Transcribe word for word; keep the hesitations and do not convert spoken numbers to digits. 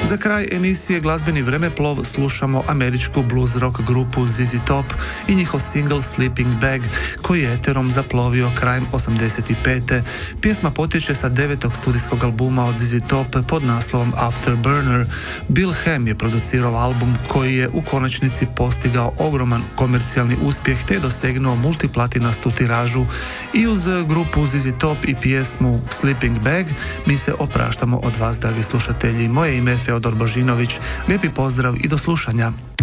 Za kraj emisije Glazbeni vremeplov slušamo američku blues rock grupu Z Z Top i njihov single Sleeping Bag koji je eterom zaplovio krajem osamdeset pete. Pjesma potječe sa devetog studijskog albuma od Z Z Top pod naslovom Afterburner. Bill Ham je producirao album koji je u konačnici postigao ogroman komercijalni uspjeh te dosegnuo multiplatinastu tiražu. I uz grupu Z Z Top i pjesmu Sleeping Bag mi se opraštamo od vas, dragi slušatelji. Moje ime je Feodor Božinović. Lijepi pozdrav i do slušanja.